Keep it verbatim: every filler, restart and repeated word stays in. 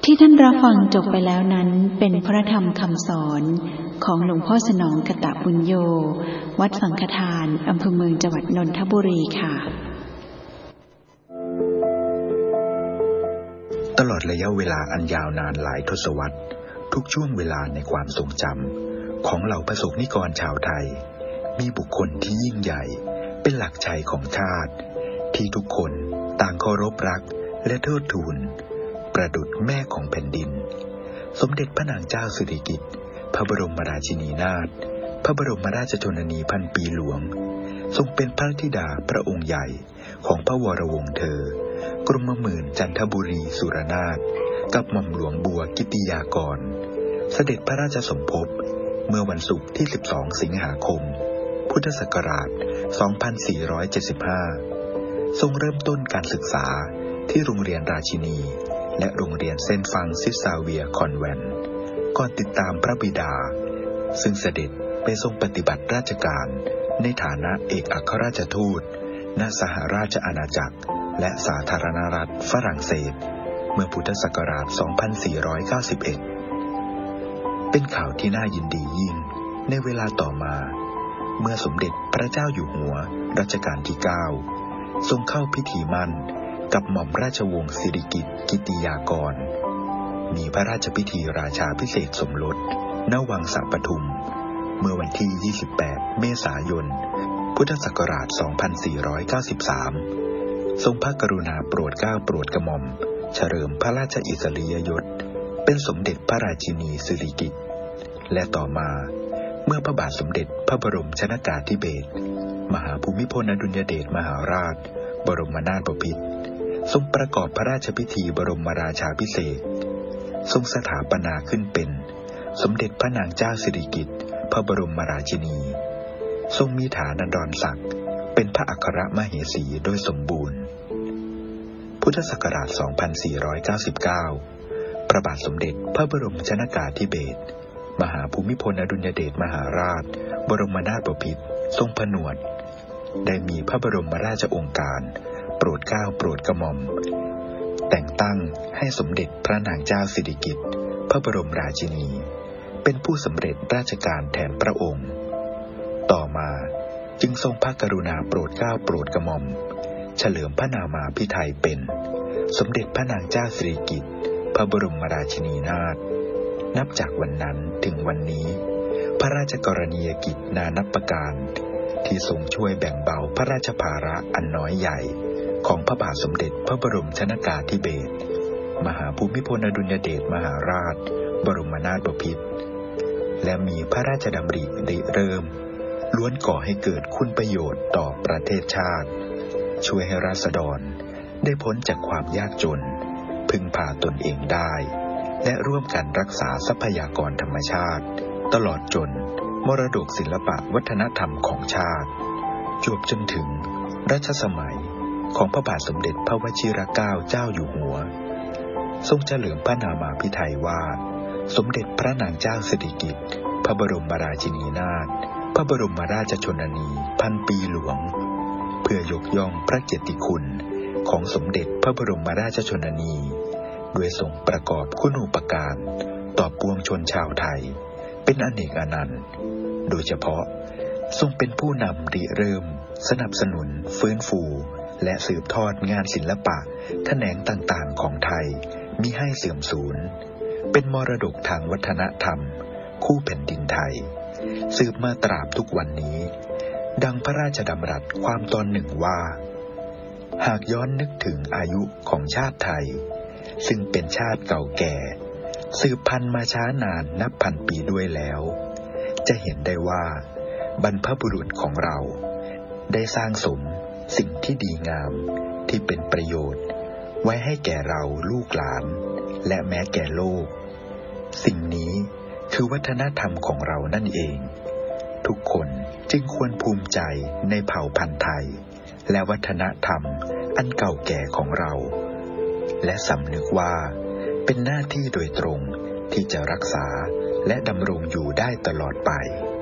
ที่ท่านรับฟังจบไปแล้วนั้นเป็นพระธรรมคำสอนของหลวงพ่อสนองกตปุญโญวัดสังฆทานอำเภอเมืองจังหวัดนนทบุรีค่ะตลอดระยะเวลาอันยาวนานหลายทศวรรษทุกช่วงเวลาในความทรงจำของเหล่าประสบนิกรชาวไทยมีบุคคลที่ยิ่งใหญ่เป็นหลักชัยของชาติที่ทุกคนต่างเคารพรักและเทิดทูนประดุจแม่ของแผ่นดินสมเด็จพระนางเจ้าสิริกิติ์พระบรมราชินีนาถพระบรมราชชนนีพันปีหลวงทรงเป็นพระธิดาพระองค์ใหญ่ของพระวรวงศ์เธอกรมหมื่นจันทบุรีสุรนาถกับหม่อมหลวงบัวกิติยากรเสด็จพระราชสมภพเมื่อวันศุกร์ที่สิบสองสิงหาคมพุทธศักราชสองพันสี่ร้อยเจ็ดสิบห้าทรงเริ่มต้นการศึกษาที่โรงเรียนราชินีและโรงเรียนเซนต์ฟรังซิสซาเวียร์คอนแวนต์ก่อนติดตามพระบิดาซึ่งเสด็จไปทรงปฏิบัติราชการในฐานะเอกอัครราชทูตณสหราชอาณาจักรและสาธารณรัฐฝรั่งเศสเมื่อพุทธศักราชสองพันสี่ร้อยเก้าสิบเอ็ดเป็นข่าวที่น่ายินดียิ่งในเวลาต่อมาเมื่อสมเด็จพระเจ้าอยู่หัวรัชกาลที่เก้าทรงเข้าพิธีมั่นกับหม่อมราชวงศ์สิริกิติ์กิติยากรมีพระราชพิธีราชาภิเษกสมรสณวังสะปทุมเมื่อวันที่ยี่สิบแปดเมษายนพุทธศักราชสองพันสี่ร้อยเก้าสิบสามทรงพระกรุณาโปรดเกล้าโปรดกระหม่อมเฉลิมพระราชอิสริยยศเป็นสมเด็จพระราชินีสิริกิติ์และต่อมาเมื่อพระบาทสมเด็จพระบรมชนกาธิเบศรมหาภูมิพลอดุลยเดชมหาราชบรมนาถบพิตรทรงประกอบพระราชพิธีบรมราชาภิเษกทรงสถาปนาขึ้นเป็นสมเด็จพระนางเจ้าสิริกิติ์พระบรมราชินีทรงมีฐานันดรศักดิ์เป็นพระอัครมเหสีโดยสมบูรณ์พุทธศักราชสองพันสี่ร้อยเก้าสิบเก้าพระบาทสมเด็จพระบรมชนกาธิเบศรมหาภูมิพลอดุลยเดชมหาราชบรมนาถบพิตรทรงผนวดได้มีพระบรมราชโองการโปรดเกล้าโปรดกระหม่อมแต่งตั้งให้สมเด็จพระนางเจ้าสิริกิติ์พระบรมราชินีเป็นผู้สำเร็จราชการแทนพระองค์ต่อมาจึงทรงพระกรุณาโปรดเกล้าโปรดกระหม่อมเฉลิมพระนามาภิไธยเป็นสมเด็จพระนางเจ้าสิริกิติ์พระบรมราชินีนาถนับจากวันนั้นถึงวันนี้พระราชกรณียกิจนานับประการที่ทรงช่วยแบ่งเบาพระราชภาระอันน้อยใหญ่ของพระบาทสมเด็จพระบรมชนกาธิเบศรมหาภูมิพลอดุลยเดชมหาราชบรมนาถบพิตรและมีพระราชดำริริเริ่มล้วนก่อให้เกิดคุณประโยชน์ต่อประเทศชาติช่วยให้ราษฎรได้พ้นจากความยากจนพึ่งพาตนเองได้และร่วมกันรักษาทรัพยากรธรรมชาติตลอดจนมรดกศิลปะวัฒนธรรมของชาติจวบจนถึงรัชสมัยของพระบาทสมเด็จพระวชิรเกล้าเจ้าอยู่หัวทรงเฉลิมพระนามาภิไธยว่าสมเด็จพระนางเจ้าสิริกิติ์พระบรมราชินีนาถพระบรมราชชนนีพันปีหลวงเพื่อยกย่องพระเกียรติคุณของสมเด็จพระบรมราชชนนีโดยทรงประกอบคุณูปการต่อปวงชนชาวไทยเป็นอเนกอนันต์โดยเฉพาะทรงเป็นผู้นำริเริ่มสนับสนุนฟื้นฟูและสืบทอดงานศิลปะแขนงต่างๆของไทยมิให้เสื่อมสูญเป็นมรดกทางวัฒนธรรมคู่แผ่นดินไทยสืบมาตราบทุกวันนี้ดังพระราชดำรัสความตอนหนึ่งว่าหากย้อนนึกถึงอายุของชาติไทยซึ่งเป็นชาติเก่าแก่สืบพันธุ์มาช้านานนับพันปีด้วยแล้วจะเห็นได้ว่าบรรพบุรุษของเราได้สร้างสมสิ่งที่ดีงามที่เป็นประโยชน์ไว้ให้แก่เราลูกหลานและแม้แก่โลกสิ่งนี้คือวัฒนธรรมของเรานั่นเองทุกคนจึงควรภูมิใจในเผ่าพันธุ์ไทยและวัฒนธรรมอันเก่าแก่ของเราและสำนึกว่าเป็นหน้าที่โดยตรงที่จะรักษาและดำรงอยู่ได้ตลอดไป